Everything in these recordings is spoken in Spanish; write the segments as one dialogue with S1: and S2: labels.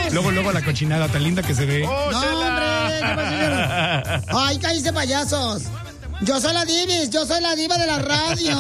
S1: Luego la cochinada tan linda que se ve.
S2: ¡Oh,
S3: no,
S2: Chela!
S3: hombre, ¿qué pasa? Ay, cállese, payasos. Yo soy la diva de la radio.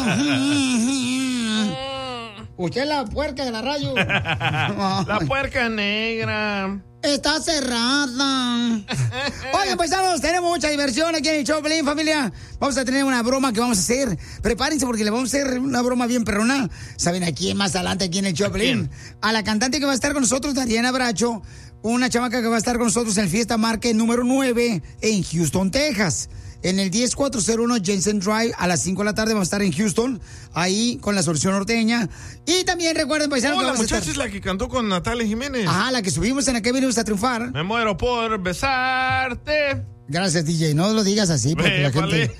S3: Usted es la puerca de la radio.
S2: La puerca negra.
S3: Está cerrada. Oigan, paisanos, tenemos mucha diversión aquí en el show, Pelín, familia. Vamos a tener una broma que vamos a hacer. Prepárense porque le vamos a hacer una broma bien perrona. ¿Saben a quién más adelante aquí en el show, Pelín? A la cantante que va a estar con nosotros, Dariana Bracho. Una chamaca que va a estar con nosotros en el Fiesta Market número 9 en Houston, Texas. En el 10401 Jensen Drive a las 5 de la tarde vamos a estar en Houston, ahí con la Solución Norteña. Y también recuerden, paisanos, que
S2: la
S3: vamos a
S2: muchacha
S3: estar...
S2: es la que cantó con Natalia Jiménez.
S3: Ajá, la que subimos en la que venimos a triunfar.
S2: Me muero por besarte.
S3: Gracias, DJ. No lo digas así porque la gente...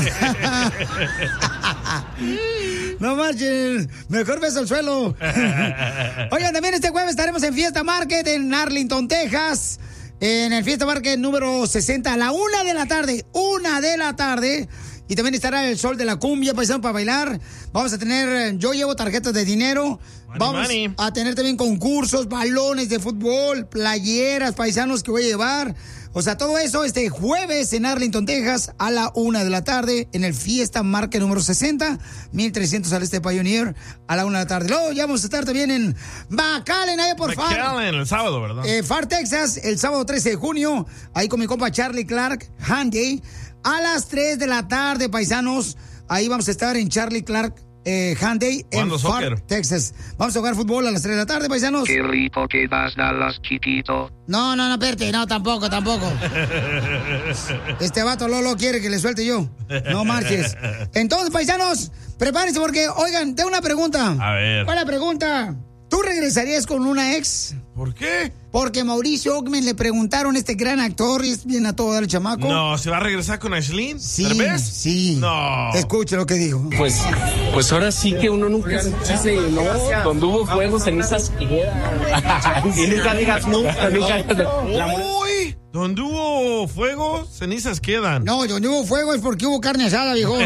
S3: No marches, mejor beso al suelo. Oigan, también este jueves estaremos en Fiesta Market en Arlington, Texas. En el Fiesta Market número 60 a la 1 de la tarde. 1 de la tarde. Y también estará el Sol de la Cumbia, paisano, para bailar. Vamos a tener, yo llevo tarjetas de dinero. Vamos a tener también concursos, balones de fútbol, playeras, paisanos que voy a llevar. O sea, todo eso este jueves en Arlington, Texas, a la 1 de la tarde, en el Fiesta Market número 60, 1300 al este Pioneer, a la 1 de la tarde. Luego ya vamos a estar también en McAllen, ahí por FAR.
S2: McAllen, el sábado, ¿verdad?
S3: FAR, Texas, el sábado 13 de junio, ahí con mi compa Charlie Clark, Handy, a las 3 de la tarde, paisanos. Ahí vamos a estar en Charlie Clark, Handy, en FAR, Texas. Vamos a jugar fútbol a las 3 de la tarde, paisanos.
S4: Qué rico que das, Dallas, chiquito.
S3: No, espérate, no, tampoco. Este vato Lolo quiere que le suelte yo. No marches. Entonces, paisanos, prepárense porque, oigan, tengo una pregunta.
S2: A ver.
S3: ¿Cuál es la pregunta? ¿Tú regresarías con una ex?
S2: ¿Por qué?
S3: Porque Mauricio Ockman le preguntaron a este gran actor y es bien a todo el chamaco.
S2: No, ¿se va a regresar con Aislinn?
S3: Sí,
S2: ¿Derbez?
S3: sí.
S2: No.
S3: Escuche lo que dijo.
S5: Pues ahora sí que uno nunca se dice, ¿no? Donde hubo fuego, cenizas quedan. Y nunca digas nunca.
S2: ¡Uy! Donde hubo fuego, cenizas quedan.
S3: No, donde hubo fuego es porque hubo carne asada, viejo.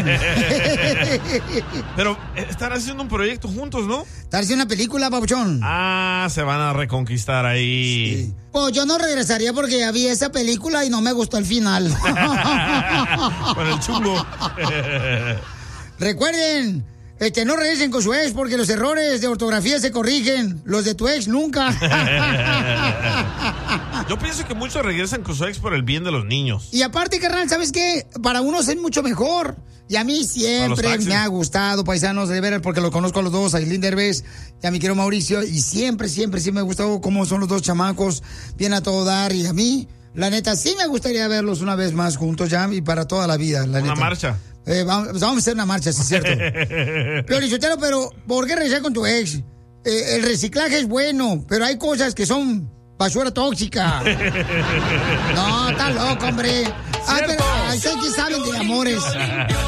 S2: Pero están haciendo un proyecto juntos, ¿no?
S3: Están haciendo una película, papuchón.
S2: Ah, se van a reconquistar ahí.
S3: Sí. Pues yo no regresaría porque ya vi esa película y no me gustó el final.
S2: Con el chungo.
S3: Recuerden, no regresen con su ex porque los errores de ortografía se corrigen. Los de tu ex nunca.
S2: Yo pienso que muchos regresan con su ex por el bien de los niños.
S3: Y aparte, carnal, ¿sabes qué? Para unos es mucho mejor. Y a mí siempre me ha gustado, paisanos, de ver, porque lo conozco a los dos, a Aislinn Derbez y a mi querido Mauricio. Y siempre me ha gustado cómo son los dos chamacos, bien a todo dar. Y a mí, la neta, sí me gustaría verlos una vez más juntos ya y para toda la vida, la neta.
S2: Una marcha.
S3: Vamos a hacer una marcha, sí es cierto. Pero ¿por qué regresar con tu ex? El reciclaje es bueno, pero hay cosas que son basura tóxica. No, está loco, hombre. Ay, pero ustedes que saben de amores.